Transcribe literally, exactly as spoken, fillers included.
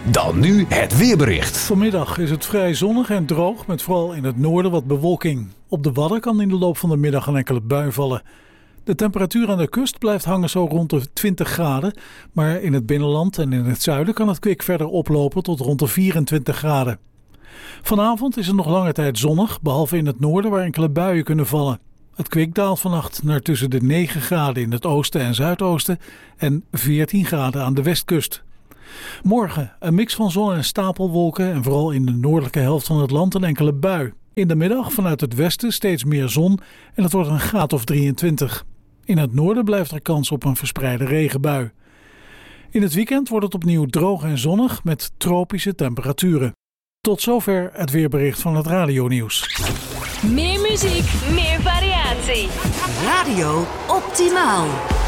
Dan nu het weerbericht. Vanmiddag is het vrij zonnig en droog, met vooral in het noorden wat bewolking. Op de Wadden kan in de loop van de middag een enkele bui vallen. De temperatuur aan de kust blijft hangen zo rond de twintig graden, maar in het binnenland en in het zuiden kan het kwik verder oplopen tot rond de vierentwintig graden. Vanavond is het nog lange tijd zonnig, behalve in het noorden waar enkele buien kunnen vallen. Het kwik daalt vannacht naar tussen de negen graden in het oosten en zuidoosten en veertien graden aan de westkust. Morgen een mix van zon en stapelwolken en vooral in de noordelijke helft van het land een enkele bui. In de middag vanuit het westen steeds meer zon en het wordt een graad of drieëntwintig. In het noorden blijft er kans op een verspreide regenbui. In het weekend wordt het opnieuw droog en zonnig met tropische temperaturen. Tot zover het weerbericht van het radionieuws. Meer muziek, meer variatie. Radio Optimaal.